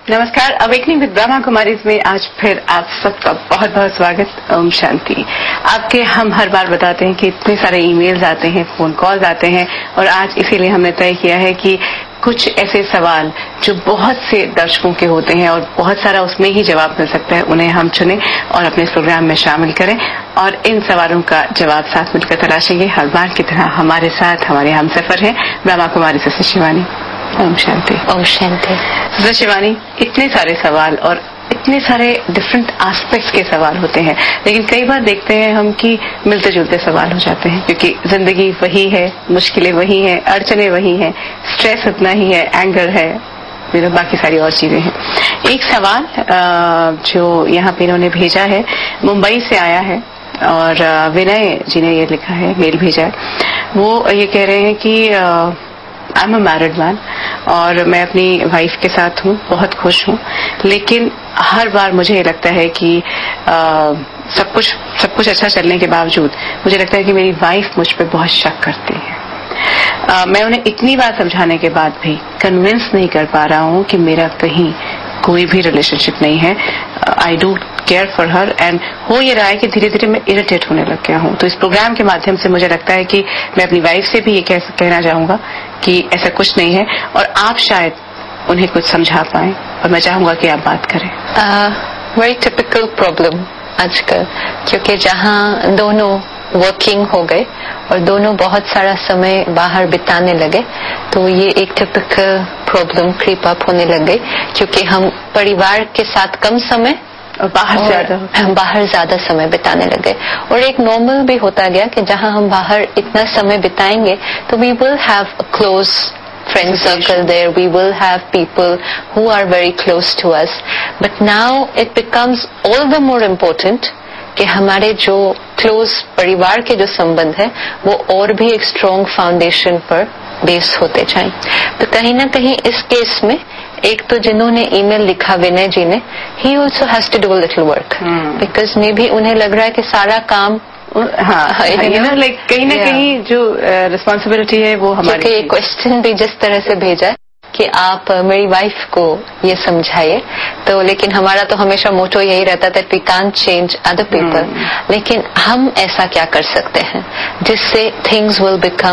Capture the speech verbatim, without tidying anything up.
नमस्कार, awakening with Brahma Kumaris में आज फिर आप सबका बहुत बहुत स्वागत। ओम शांति। आपके हम हर बार बताते हैं कि इतने सारे ईमेल्स आते हैं, फोन कॉल्स आते हैं, और आज इसीलिए हमने तय किया है कि कुछ ऐसे सवाल जो बहुत से दर्शकों के होते हैं और बहुत सारा उसमें ही जवाब मिल सकता है, उन्हें हम चुने और अपने इस प्रोग्राम में शामिल करें और इन सवालों का जवाब साथ मिलकर तलाशेंगे। हर बार की तरह हमारे साथ हमारे हमसफर हैं ब्रह्मा कुमारी से शिवानी। ओम शांति। ओम शांति। शिवानी, इतने सारे सवाल और इतने सारे डिफरेंट एस्पेक्ट्स के सवाल होते हैं, लेकिन कई बार देखते हैं हम कि मिलते जुलते सवाल हो जाते हैं, क्योंकि जिंदगी वही है, मुश्किलें वही हैं, अड़चने वही हैं, स्ट्रेस उतना ही है, एंगर है, फिर बाकी सारी और चीजें हैं। एक सवाल जो यहाँ पे इन्होंने भेजा है, मुंबई से आया है और विनय जी ने ये लिखा है, मेल भेजा है। वो ये कह रहे हैं कि I am a married man और मैं अपनी वाइफ के साथ हूँ, बहुत खुश हूँ, लेकिन हर बार मुझे ये लगता है कि आ, सब कुछ सब कुछ अच्छा चलने के बावजूद मुझे लगता है कि मेरी वाइफ मुझ पर बहुत शक करती है। आ, मैं उन्हें इतनी बार समझाने के बाद भी कन्विंस नहीं कर पा रहा हूँ कि मेरा कहीं कोई भी रिलेशनशिप नहीं है। I do care for her, and हो ये रहा है कि धीरे धीरे मैं इरिटेट होने लग गया हूँ। तो इस प्रोग्राम के माध्यम से मुझे लगता है कि मैं अपनी वाइफ से भी ये कह, कहना चाहूंगा कि ऐसा कुछ नहीं है, और आप शायद उन्हें कुछ समझा पाएं, और मैं चाहूंगा कि आप बात करें। वेरी टिपिकल प्रॉब्लम आजकल, क्योंकि जहाँ दोनों वर्किंग हो गए और दोनों बहुत सारा समय बाहर बिताने लगे, तो ये एक टिपिकल प्रॉब्लम क्रीप अप होने लगे, क्योंकि हम परिवार के साथ कम समय और बाहर ज्यादा बाहर ज्यादा समय बिताने लगे। और एक नॉर्मल भी होता गया कि जहाँ हम बाहर इतना समय बिताएंगे तो we will have a close friend circle there, we will have people who are very close to us, but now it becomes all the more important कि हमारे जो क्लोज परिवार के जो संबंध है वो और भी एक स्ट्रॉन्ग फाउंडेशन पर बेस होते जाएं। तो कहीं ना कहीं इस केस में एक तो जिन्होंने ईमेल लिखा विनय जी ने, he also has to do a little work, because मे भी उन्हें लग रहा है कि सारा काम हाँ, यू नो लाइक कहीं ना कहीं जो रिस्पॉन्सिबिलिटी है वो हमारी। क्योंकि ये क्वेश्चन भी जिस तरह से भेजा कि आप मेरी वाइफ को ये समझाइए, तो लेकिन हमारा तो हमेशा मोटो यही रहता था we can't change other people, लेकिन हम ऐसा क्या कर सकते हैं जिससे थिंग्स विल बिकम